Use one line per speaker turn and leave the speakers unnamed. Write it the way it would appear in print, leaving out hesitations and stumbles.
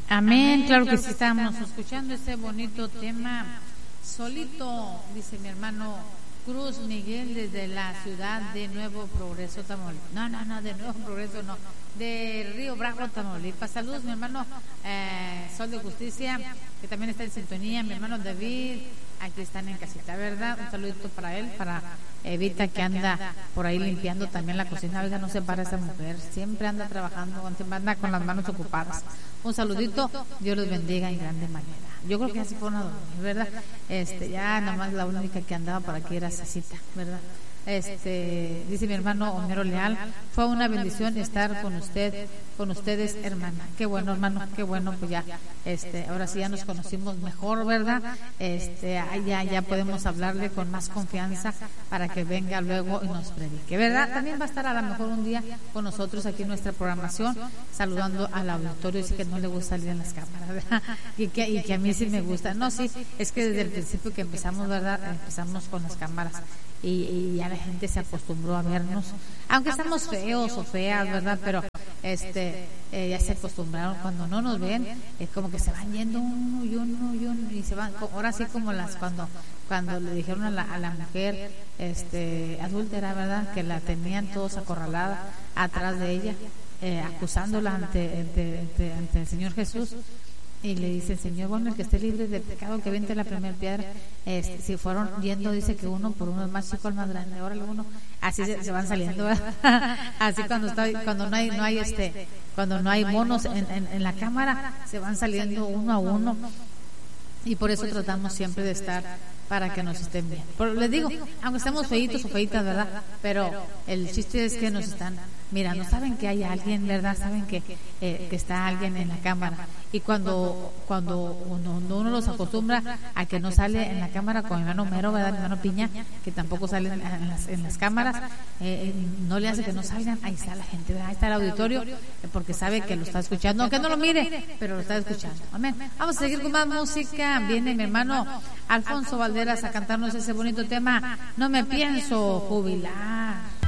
Amén, claro que sí, estamos escuchando ese bonito tema. Solito, dice mi hermano Cruz Miguel, desde la ciudad de Nuevo Progreso, Tamaulipas. No, de Nuevo Progreso no, de Río Bravo, Tamaulipas. Saludos, mi hermano Sol de Justicia, que también está en sintonía. Mi hermano David, aquí están en casita, ¿verdad? Un saludito para él, para Evita, que anda por ahí limpiando también la cocina. Oiga, no se para esa mujer, siempre anda trabajando, siempre anda con las manos ocupadas. Un saludito, Dios los bendiga en grande manera. Yo creo que ya se fueron a dormir, ¿verdad? Ya nomás la única que andaba por aquí era Cecita, ¿verdad? Dice mi hermano Homero Leal, fue una bendición estar con ustedes, hermana. Qué bueno, hermano, qué bueno, pues ya, ahora sí ya nos conocimos mejor, ¿verdad? Ya podemos hablarle con más confianza para que venga luego y nos predique, ¿verdad? También va a estar a lo mejor un día con nosotros aquí en nuestra programación, saludando al auditorio. Dice que no le gusta salir en las cámaras, ¿verdad? Y que a mí sí me gusta. No, sí, es que desde el principio que empezamos, ¿verdad? Empezamos con las cámaras. Y ya la gente se acostumbró a vernos, aunque estamos feos o feas, ¿verdad? Pero ya se acostumbraron. Cuando no nos ven, es como que se van yendo uno y se van. Ahora sí, como cuando le dijeron a la mujer adúltera, ¿verdad? Que la tenían todos acorralada atrás de ella, acusándola ante el Señor Jesús. Y le dice el Señor, bueno, el que esté libre de pecado, que aviente la primera piedra. Si fueron yendo, dice que uno por uno es más chico, el más grande. Ahora uno, así se van saliendo, ¿verdad? Así cuando no hay monos en la cámara, se van saliendo uno a uno. Y por eso tratamos siempre de estar para que nos estén bien. Pero les digo, aunque estemos feitos o feitas, ¿verdad? Pero el chiste es que nos están mirando, saben que hay alguien, ¿verdad? Saben que está alguien en la cámara. Y cuando uno los acostumbra a que no sale en la cámara, con mi hermano Mero, ¿verdad? Mi hermano Piña, que tampoco sale en las cámaras, no le hace que no salgan. Ahí está la gente, ¿verdad? Ahí está el auditorio, porque sabe que lo está escuchando, aunque no lo mire, pero lo está escuchando. Amén. Vamos a seguir con más música. Viene mi hermano Alfonso Valderas a cantarnos ese bonito tema, No me pienso jubilar.